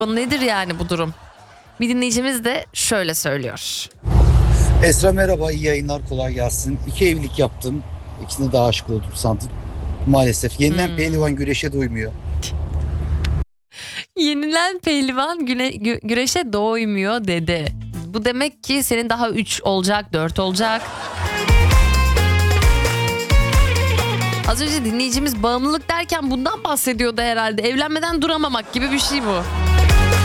Nedir yani bu durum? Bir dinleyicimiz de şöyle söylüyor. Esra merhaba, iyi yayınlar, kolay gelsin. 2 evlilik yaptım. İkisine de aşık oldum sandım. Maalesef yenilen pehlivan güreşe doymuyor. Yenilen pehlivan güreşe doymuyor dedi. Bu demek ki senin daha 3 olacak, 4 olacak. Az önce dinleyicimiz bağımlılık derken bundan bahsediyordu herhalde. Evlenmeden duramamak gibi bir şey bu.